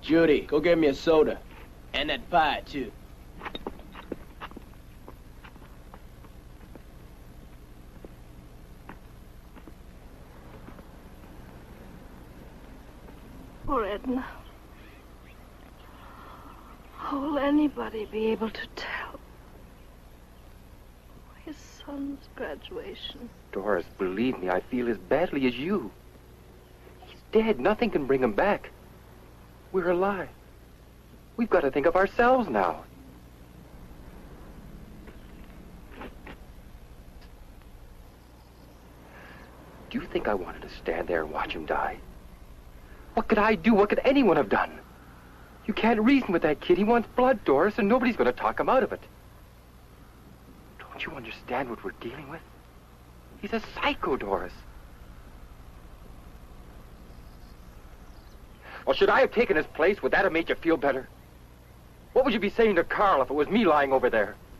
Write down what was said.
Judy, go get me a soda. And that pie, too. Poor Edna. How will anybody be able to tell? His son's graduation. Doris, believe me, I feel as badly as you. He's dead. Nothing can bring him back. We're alive. We've got to think of ourselves now. Do you think I wanted to stand there and watch him die? What could I do? What could anyone have done? You can't reason with that kid. He wants blood, Doris, and nobody's going to talk him out of it. Don't you understand what we're dealing with? He's a psycho, Doris. Well, should I have taken his place? Would that have made you feel better? What would you be saying to Carl if it was me lying over there?